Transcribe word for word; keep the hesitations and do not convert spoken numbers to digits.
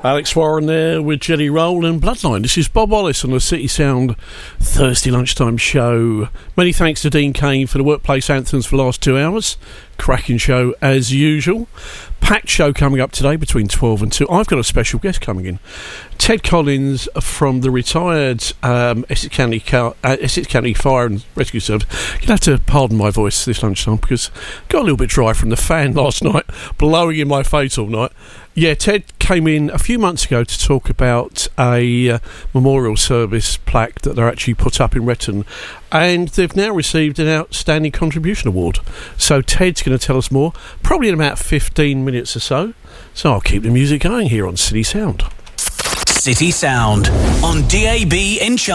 Alex Warren there with Jelly Roll and Bloodline. This is Bob Wallace on the City Sound Thursday lunchtime show. Many thanks to Dean Kane for the workplace anthems for the last two hours. Cracking show as usual. Packed show coming up today between twelve and two. I've got a special guest coming in. Ted Collins from the retired um, Essex County Car- uh, Essex County Fire and Rescue Service. You'll have to pardon my voice this lunchtime because it got a little bit dry from the fan last night, blowing in my face all night. Yeah, Ted came in a few months ago to talk about a uh, memorial service plaque that they're actually put up in Retton, and they've now received an Outstanding Contribution Award. So Ted's going to tell us more, probably in about fifteen minutes or so. So I'll keep the music going here on City Sound. City Sound on D A B in China.